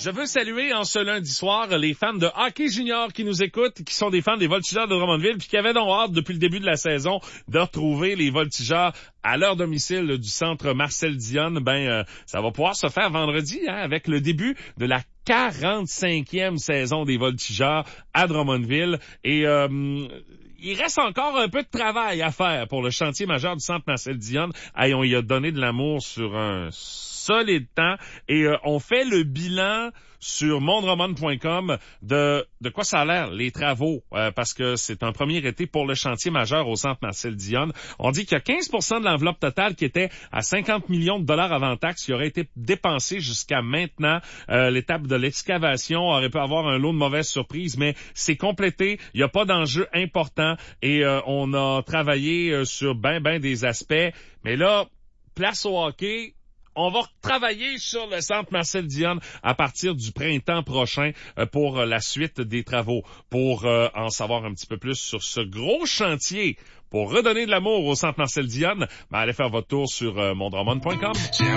Je veux saluer en ce lundi soir les fans de hockey junior qui nous écoutent, qui sont des fans des Voltigeurs de Drummondville, puis qui avaient donc hâte depuis le début de la saison de retrouver les Voltigeurs à leur domicile du centre Marcel Dionne. Ça va pouvoir se faire vendredi, avec le début de la 45e saison des Voltigeurs à Drummondville. Et il reste encore un peu de travail à faire pour le chantier majeur du centre Marcel Dionne. On y a donné de l'amour sur un solide temps et on fait le bilan sur mondroman.com de quoi ça a l'air, les travaux, parce que c'est un premier été pour le chantier majeur au centre Marcel Dionne. On dit qu'il y a 15% de l'enveloppe totale qui était à 50 millions de dollars avant taxes qui aurait été dépensé jusqu'à maintenant. L'étape de l'excavation aurait pu avoir un lot de mauvaises surprises, mais c'est complété. Il n'y a pas d'enjeu important et on a travaillé sur ben des aspects. Mais là, place au hockey. On va travailler sur le centre Marcel Dionne à partir du printemps prochain pour la suite des travaux. Pour en savoir un petit peu plus sur ce gros chantier, pour redonner de l'amour au centre Marcel Dionne, allez faire votre tour sur mondroman.com.